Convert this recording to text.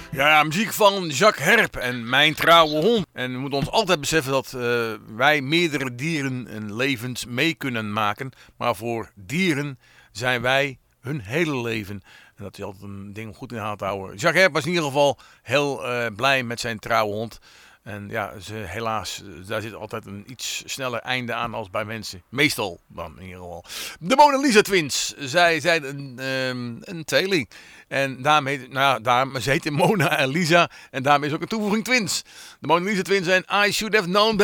Ja, muziek van Jacques Herp en Mijn Trouwe Hond. En we moeten ons altijd beseffen dat wij meerdere dieren en levens mee kunnen maken. Maar voor dieren zijn wij hun hele leven. En dat is altijd een ding om goed in de gaten te houden. Jacques Herp was in ieder geval heel blij met zijn trouwe hond. En ja, helaas, daar zit altijd een iets sneller einde aan als bij mensen. Meestal dan in ieder geval. De Mona Lisa Twins. Zij zijn een tweeling. En daarmee, ze heten Mona en Lisa. En daarmee is ook een toevoeging Twins. De Mona Lisa Twins zijn I Should Have Known